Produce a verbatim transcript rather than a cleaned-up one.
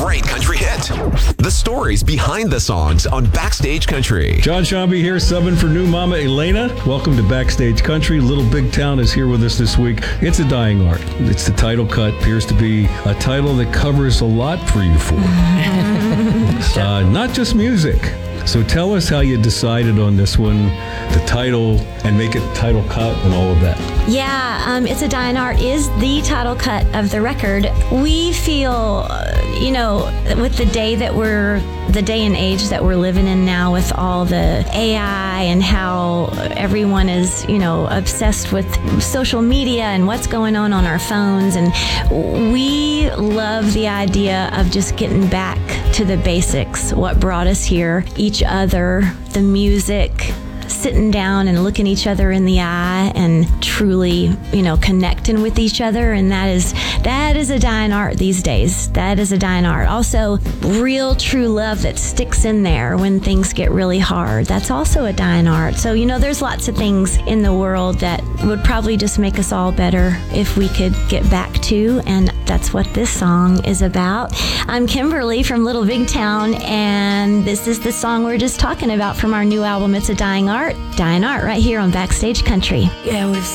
great country hit. The stories behind the songs on Backstage Country. John Shambi here, subbing for new mama Elena. Welcome to Backstage Country. Little Big Town is here with us this week. It's a dying art. It's the title cut. Appears to be a title that covers a lot for you four. uh, not just music. So tell us how you decided on this one, the title, and make it title cut and all of that. Yeah, um, It's a Dying Art is the title cut of the record. We feel, uh, you know, with the day that we're, the day and age that we're living in now with all the A I and how everyone is, you know, obsessed with social media and what's going on on our phones. And we love the idea of just getting back to the basics, what brought us here, each other, the music, sitting down and looking each other in the eye and truly, you know, connecting with each other. And that is that is a dying art these days. That is a dying art. Also, real true love that sticks in there when things get really hard. That's also a dying art. So, you know, there's lots of things in the world that would probably just make us all better if we could get back to, and that's what this song is about. I'm Kimberly from Little Big Town, and this is the song we're just talking about from our new album, It's a Dying Art. Dying Art right here on Backstage Country. Yeah, we've